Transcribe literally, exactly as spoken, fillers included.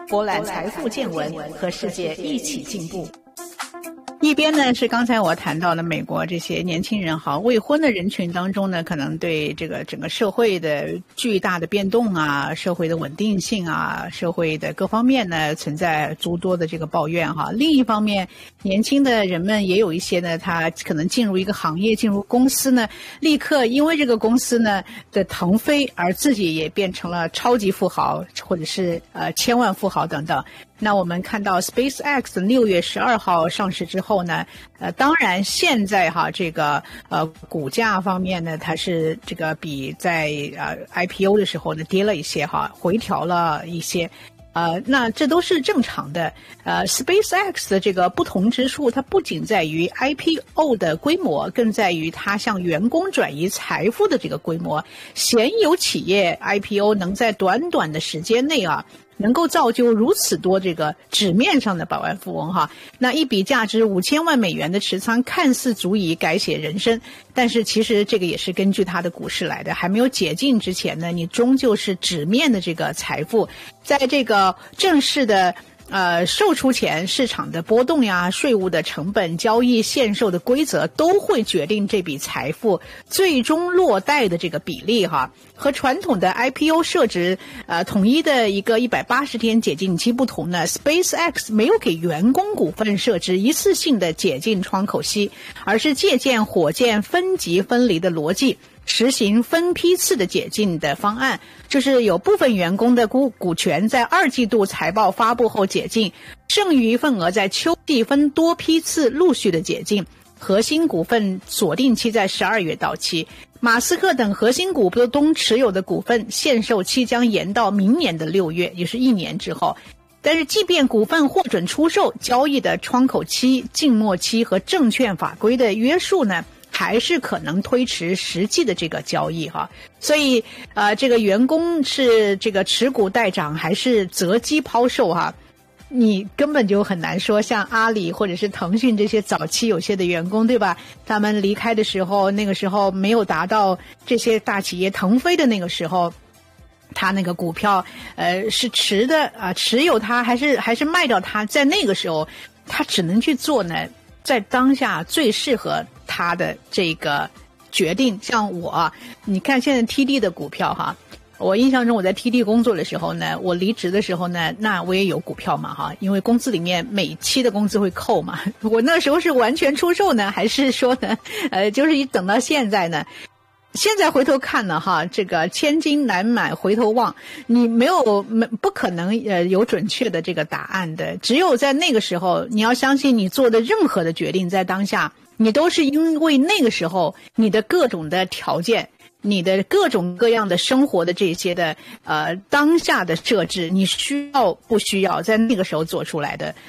博览财富见闻，和世界一起进步。一边呢是刚才我谈到了美国这些年轻人哈，未婚的人群当中呢，可能对这个整个社会的巨大的变动啊，社会的稳定性啊，社会的各方面呢存在诸多的这个抱怨哈。另一方面，年轻的人们也有一些呢，他可能进入一个行业，进入公司呢，立刻因为这个公司呢的腾飞，而自己也变成了超级富豪，或者是呃千万富豪等等。那我们看到 SpaceX 六月十二号上市之后呢，呃，当然现在哈这个呃股价方面呢，它是这个比在呃 I P O 的时候呢跌了一些哈，回调了一些。呃，那这都是正常的。呃 ，SpaceX 的这个不同之处，它不仅在于 I P O 的规模，更在于它向员工转移财富的这个规模。鲜有企业 I P O 能在短短的时间内啊，能够造就如此多这个纸面上的百万富翁哈。那一笔价值五千万美元的持仓，看似足以改写人生，但是其实这个也是根据它的股市来的。还没有解禁之前呢，你终究是纸面的这个财富，在这个正式的呃售出前，市场的波动呀、税务的成本、交易限售的规则都会决定这笔财富最终落袋的这个比例哈。和传统的 I P O 设置呃统一的一个一百八十天解禁期不同呢， SpaceX 没有给员工股份设置一次性的解禁窗口期，而是借鉴火箭分级分离的逻辑，实行分批次的解禁的方案，就是有部分员工的股股权在二季度财报发布后解禁，剩余份额在秋季分多批次陆续的解禁，核心股份锁定期在十二月到期。马斯克等核心股东持有的股份限售期将延到明年的六月，也是一年之后。但是即便股份获准出售，交易的窗口期、静默期和证券法规的约束呢，还是可能推迟实际的这个交易哈。所以呃，这个员工是这个持股待涨还是择机抛售哈，你根本就很难说。像阿里或者是腾讯这些早期有些的员工对吧，他们离开的时候，那个时候没有达到这些大企业腾飞的那个时候，他那个股票呃是持的啊、呃，持有它还是还是卖掉它，在那个时候他只能去做呢在当下最适合他的这个决定。像我你看现在 T D 的股票哈，我印象中我在 T D 工作的时候呢，我离职的时候呢，那我也有股票嘛哈，因为工资里面每期的工资会扣嘛。我那时候是完全出售呢，还是说呢呃就是一等到现在呢，现在回头看呢哈，这个千金难买回头望，你没有没不可能呃有准确的这个答案的。只有在那个时候，你要相信你做的任何的决定，在当下你都是因为那个时候你的各种的条件，你的各种各样的生活的这些的呃当下的设置，你需要不需要在那个时候做出来的。